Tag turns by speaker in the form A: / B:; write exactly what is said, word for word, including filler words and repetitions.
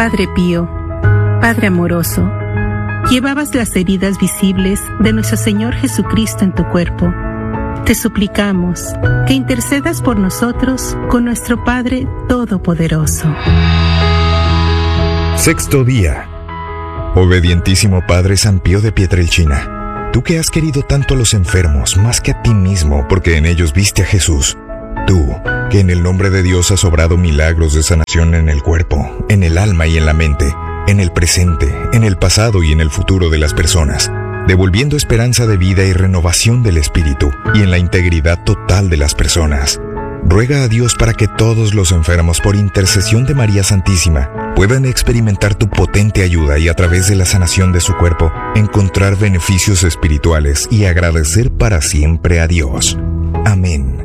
A: Padre Pío, Padre amoroso, llevabas las heridas visibles de nuestro Señor Jesucristo en tu cuerpo. Te suplicamos que intercedas por nosotros con nuestro Padre Todopoderoso.
B: Sexto día. Obedientísimo Padre San Pío de Pietrelcina, tú que has querido tanto a los enfermos más que a ti mismo porque en ellos viste a Jesús, tú que en el nombre de Dios has obrado milagros de sanación en el cuerpo, en el alma y en la mente, en el presente, en el pasado y en el futuro de las personas, devolviendo esperanza de vida y renovación del espíritu y en la integridad total de las personas. Ruega a Dios para que todos los enfermos, por intercesión de María Santísima, puedan experimentar tu potente ayuda y a través de la sanación de su cuerpo, encontrar beneficios espirituales y agradecer para siempre a Dios. Amén.